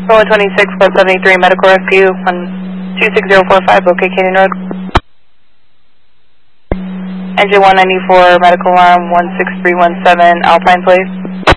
126, 173, medical rescue, 26045, OK Canyon Road. Engine 194, medical alarm, 16317, Alpine, please.